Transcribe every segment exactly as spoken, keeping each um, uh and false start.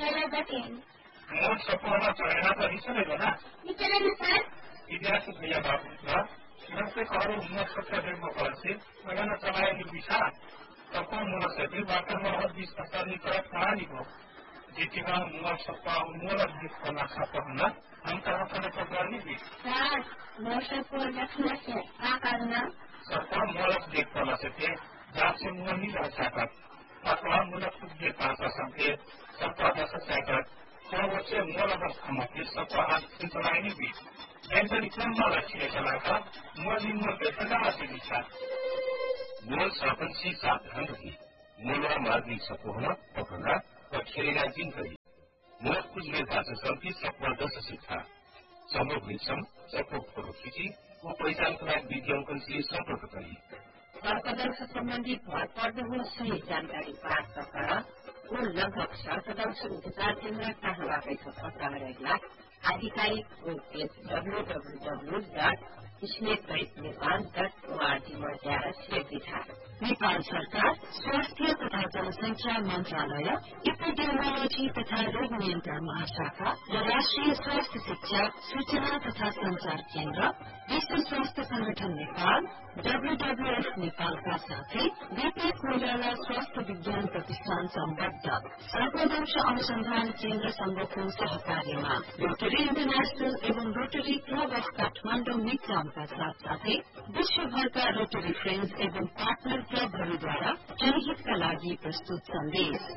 More सपोमा चढ़ना तो नहीं चलेगा ना विद्यार्थी भैया बाबू का नमस्ते करो मोर सत्ता देव गोपाल से मैंने चलाया निर्विशा सबको मोर से भी बात मोर बीस पचास निकल कहा नहीं हो जितनी बार मोर सत्ता मोर बीस करना खाता हूँ ना हम कहाँ करने पर करनी भी मोर सबको रखना से क्या करना सबको मोर देख पाना सकते जहाँ से मोर नहीं रह सकता अथवा मोर खुद देख पाता सकते सबका दस सकता तो उससे मोर अवस्था में सबको हाथ से चलाएंगे भी ऐसा इतना माला छिए चलाता मोर नहीं मोर कैसे लगा से दिशा मोर सापन सी सावधान रही मोलवा मार्गी सपोहना पकड़ा और खेलेगा जिन करी मोर कुछ में भाषा सबकी सपना दस सीखा समूह विषम सबको फोटो खींची वो पैसा विज्ञापन से संपर्क करी सर्पदंश संबंधी भर पर्दो हुन सही जानकारी प्राप्त कर वो लगभग सर्पदंश उपचार केन्द्र कहाँबाटै छ पत्ता रहेला आधिकारिक page W W W dot snake Nepal dot ओआरजीमा गएर सेवी था नेपाल सरकार स्वास्थ्य तथा जनसंख्या मंत्रालय एपिडेमियोलॉजी तथा रोग नियन्त्रण महाशाखा र राष्ट्रिय स्वास्थ्य शिक्षा सूचना तथा संचार केन्द्र विश्व स्वास्थ्य संगठन नेपाल डब्ल्यूडब्ल्यूएफ नेपालका साथै बीपी कोइराला स्वास्थ्य विज्ञान प्रतिष्ठान सम्बद्ध सर्पदंश अनुसन्धान केन्द्र संगठन सहकार्यमा रोटरी इन्टरनेशनल एवं रोटरी क्लब अफ काठमाडौँ मिक्जामका साथ साथै विश्वभरका रोटरी फ्रेन्ड्स एवं पार्टनर क्लबहरूद्वारा जनहितका लागि प्रस्तुत सन्देश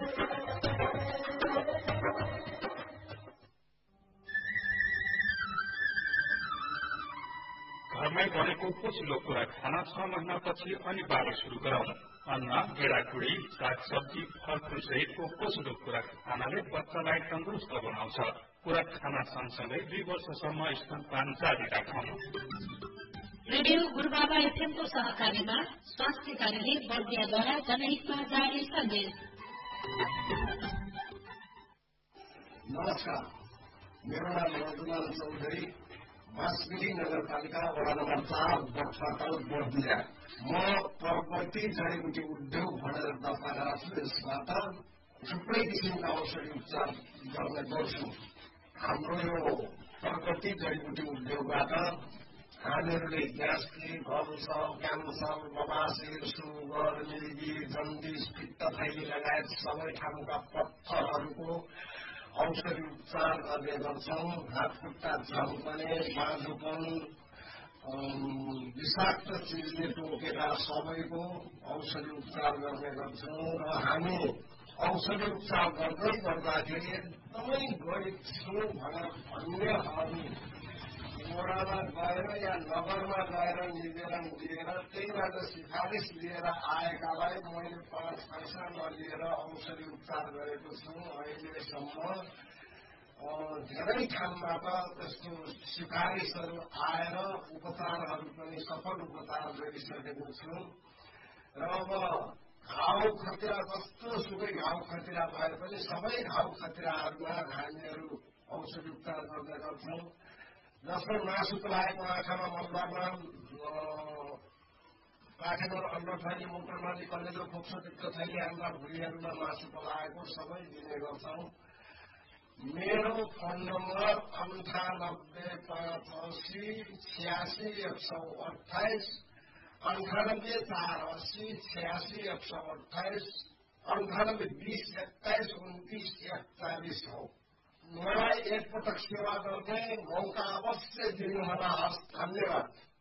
घरमै बनेको पछिल्लो कुरा खाना छ महिनापछि अनिवार्य शुरू गराउँ अन्न गेडागुडी सागसब्जी फलफूल सहितको पछिल्लो कुरा खानाले बच्चालाई तन्दुरुस्त बनाउँछ कुरा खाना सँगसँगै दुई वर्षसम्म स्तनपान जारी राखौं रेडियो गुरुबाबा एफएमको सहकार्यमा स्वास्थ्य कार्यालय बर्दियाद्वारा जनहितमा जारी सन्देश। नमस्कार, मेरो नाम रघुनाथ चौधरी, बाँसबेली नगरपालिका वडा नम्बर चार बटफाटल बर्दिया। म प्रकृति जडीबुटी उद्योग भनेर दर्ता गराएको छु। यसबाट थुप्रै किसिमका औषधि उपचार गर्ने गर्छु। हाम्रो यो प्रकृति जडीबुटी उद्योगबाट हामीहरूले ग्यास्ट्रिक, अल्सर, क्यान्सर, बबासिर, सुगर, मिर्गी, जन्डिस, पित्तथैली लगायत सबै ठाउँका पत्थरहरूको औषधि उपचार गर्ने गर्छौं। हात खुट्टा झम्कने, बाँझोपन, विषाक्त चिजले टोकेका सबैको औषधि उपचार गर्ने गर्छौं र हामी औषधि उपचार गर्दै गर्दाखेरि एकदमै गरिब छु भनेर अन्यहरू वडामा गएर या नगरमा गएर निवेदन दिएर त्यहीबाट सिफारिस लिएर आएकालाई मैले पाँच पैसा नलिएर औषधि उपचार गरेको छु। अहिलेसम्म धेरै ठाउँबाट त्यस्तो सिफारिसहरू आएर उपचारहरू पनि सफल उपचार गरिसकेको छु र अब घाउ खतिरा जस्तो सुकै घाउ खतिरा भए पनि सबै घाउ खतिराहरूमा हामीहरू औषधि उपचार गर्ने गर्छौं। जस्तो मासु पलाएको आँखामा मलबारमा पाखेर अन्नथैली मोटरमाली कलेजो फोक्सो पित्त थैली हाम्रा भुँडीहरूमा मासु पलाएको सबै दिने गर्छौं। मेरो फोन नम्बर अन्ठानब्बे पाँच असी छ्यासी एक सौ अठाइस अन्ठानब्बे चार अस्सी छ्यासी एक सौ अठाइस अन्ठानब्बे बीस एक्काइस उन्तीस एकचालिस हो। मलाई एकपटक सेवा गर्ने मौका अवश्य दिनुहोला। हस्, धन्यवाद।